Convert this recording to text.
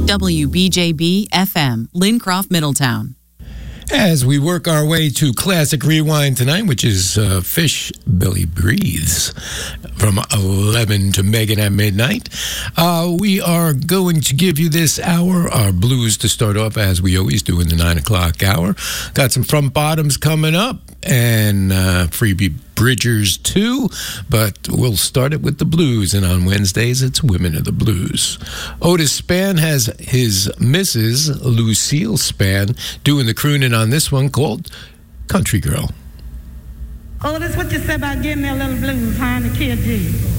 WBJB FM, Lincroft, Middletown. As we work our way to Classic Rewind tonight, which is Fish Billy Breathes from 11 to Megan at midnight, we are going to give you this hour, our blues to start off, as we always do in the 9 o'clock hour. Got some front bottoms coming up and Freebie Bridgers too, but we'll start it with the blues, and on Wednesdays it's Women of the Blues. Otis Spann has his Mrs. Lucille Spann doing the crooning on this one called Country Girl. Otis, what you say about giving me a little blues, huh, the kid G?